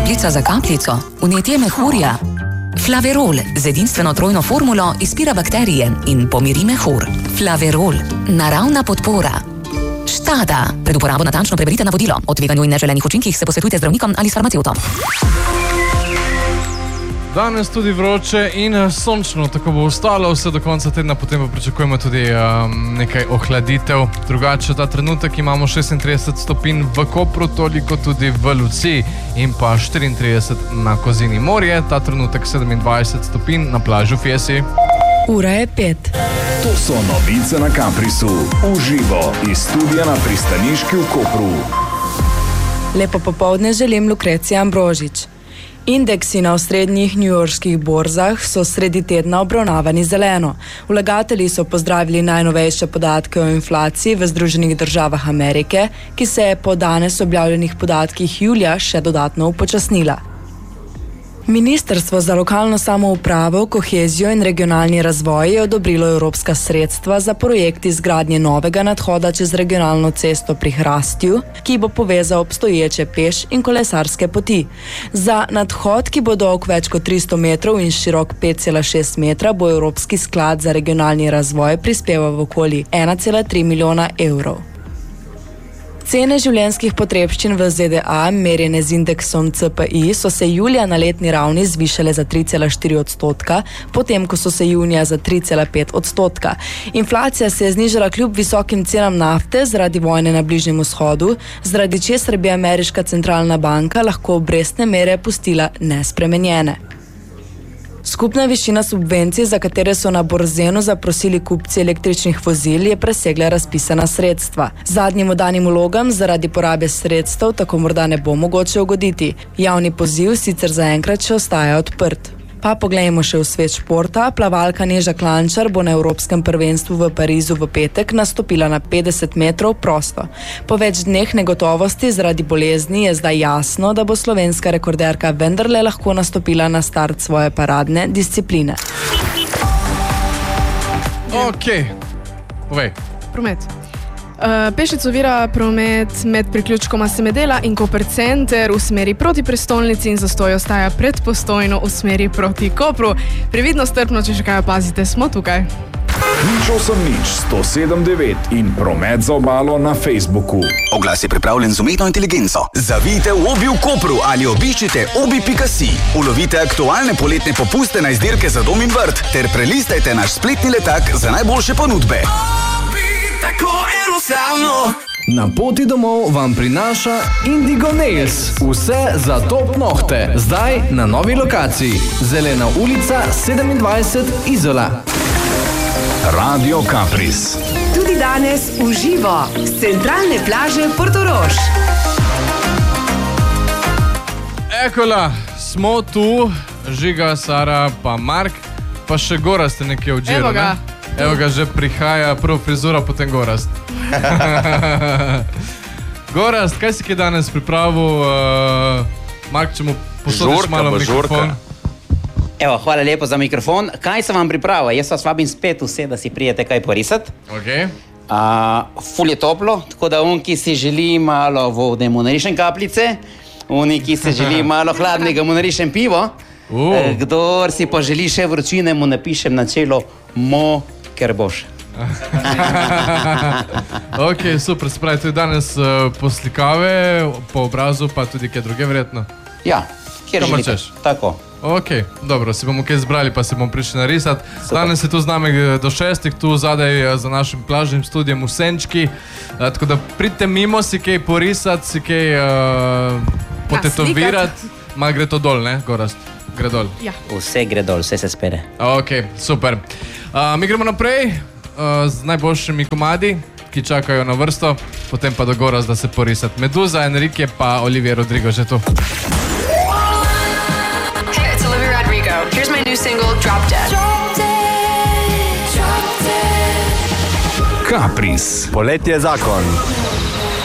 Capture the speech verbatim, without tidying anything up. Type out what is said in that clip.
Kapljica za kapljico, vnetje mehurja. Flaverol z edinstveno trojno formulo izpira bakterije in pomiri mehur. Flaverol, naravna podpora. Štada. Pred uporabo natančno preberite navodilo. O tveganju in neželenih učinkih se posvetujte z zdravnikom ali s farmacevtom. Danes tudi vroče in sončno, tako bo ostalo vse do konca tedna, potem pa pričakujemo tudi um, nekaj ohladitev. Drugače, ta trenutek imamo šestintrideset stopinj v Kopru, toliko tudi v Luciji in pa štiriintrideset na Kozini morje, ta trenutek sedemindvajset stopinj na plaži v Fiesi. Ura je pet. To so novice na Caprisu, uživo iz studia na pristaniški v Kopru. Lepo popoldne želim, Lukrecija Ambrožič. Indeksi na osrednjih newyorških borzah so sredi tedna obravnavani zeleno. Vlagatelji so pozdravili najnovejše podatke o inflaciji v Združenih državah Amerike, ki se je po danes objavljenih podatkih julija še dodatno upočasnila. Ministrstvo za lokalno samoupravo, kohezijo in regionalni razvoj je odobrilo evropska sredstva za projekt izgradnje novega nadhoda čez regionalno cesto pri Hrastju, ki bo povezal obstoječe peš in kolesarske poti. Za nadhod, ki bo dolg več kot tristo metrov in širok pet cela šest metra, bo Evropski sklad za regionalni razvoj prispeval v okoli ena cela tri milijona evrov. Cene življenjskih potrebščin v Z D A, merjene z indeksom C P I, so se julija na letni ravni zvišale za tri cela štiri odstotka, potem ko so se junija za tri cela pet odstotka. Inflacija se je znižala kljub visokim cenam nafte zaradi vojne na Bližnjem vzhodu, zaradi česar bi ameriška centralna banka lahko obrestne mere pustila nespremenjene. Skupna višina subvencij, za katere so na Borzenu zaprosili kupci električnih vozil, je presegla razpisana sredstva. Zadnjim oddanim vlogam zaradi porabe sredstev tako morda ne bo mogoče ugoditi. Javni poziv sicer zaenkrat še ostaja odprt. Pa poglejmo še v svet športa. Plavalka Neža Klančar bo na Evropskem prvenstvu v Parizu v petek nastopila na petdeset metrov prosto. Po več dneh negotovosti zaradi bolezni je zdaj jasno, da bo slovenska rekorderka vendarle lahko nastopila na start svoje paradne discipline. Ok, povej. Promet. Uh, Pešec ovira promet med priključkoma Semedela in Koper Center v smeri proti prestolnici in zastoj ostaja pred Postojno v smeri proti Kopru. Previdno, strpno, če še kaj opazite, smo tukaj. Nič osem nič sto sedem devet in promet za obalo na Facebooku. Oglas je pripravljen z umetno inteligenco. Zavijte v Obi v Kopru ali obiščite obi pika si. Ulovite aktualne poletne popuste na izdelke za dom in vrt ter prelistajte naš spletni letak za najboljše ponudbe. Tako enostavno. Na poti domov vam prinaša Indigo Nails. Vse za top nohte. Zdaj na novi lokaciji. Zelena ulica sedemindvajset Izola. Radio Capris. Tudi danes uživo z centralne plaže Portorož. Ekola, smo tu. Žiga, Sara, pa Mark, pa še Gorast je nekje odžiral. Evo ga. Ne? Evo ga, že prihaja prvo frizura, potem Gorast. Gorast, kaj si kaj danes pripravil? Uh, Mark, če mu posodiš malo mikrofon. Evo, hvala lepo za mikrofon. Kaj sem vam pripravil? Jaz vas vabim spet vse, da si prijete kaj porisati. Okay. Uh, ful je toplo, tako da on, ki si želi malo vode, mu narišem kapljice. Oni, ki si želi malo hladnega, mu narišem pivo. Uh. Kdor si pa želi še vročine, mu napišem na čelo mo, ker boš. Ok, super, se pravi, tudi danes uh, poslikave, po obrazu, pa tudi kaj druge verjetno? Ja, kjer Kamor želite. češ? Tako. Ok, dobro, si bomo kaj zbrali, pa si bomo prišli narisati. Danes je tu z nami do šestih, tu zadaj za našim plažnim studijem v Senčki. Uh, tako da pridite mimo, si kaj porisati, si kaj uh, potetovirati. Ma gre to dol, ne, Gorast? Gre dol. Ja. Vse gre dol, vse se spere. Ok, super. Uh, mi gremo naprej uh, z najboljšimi komadi, ki čakajo na vrsto, potem pa do Gorast, da se porisati. Meduza, Enrique pa Olivia Rodrigo že tu. Hey, it's Olivia Rodrigo. Here's my new single, Drop Dead. Drop Dead, Drop Dead. Capris. Poletje je zakon.